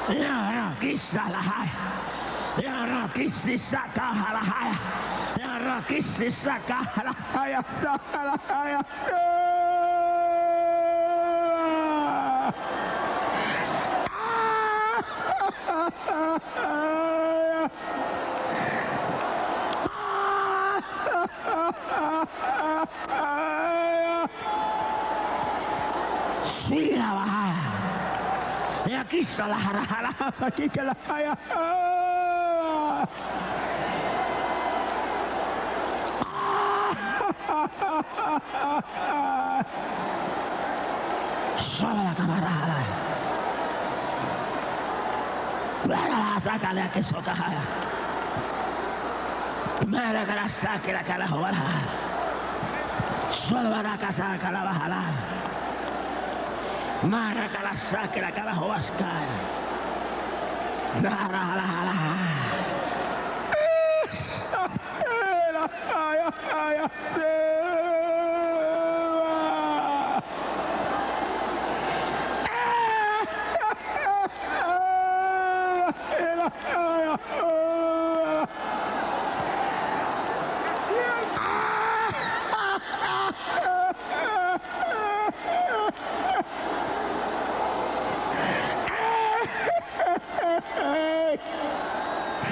Yara kisalahaya. Yara kisisakahalahaya. Yara kisisakahalahaya. Sahalahaya. Y aquí está la jara, aquí que la haya. Sola la camarada. La sácale a que soca. Mira que la saque la cara joven. Solo van a casar que la bajala. Mara que la saque la cara joasca. Nara la la.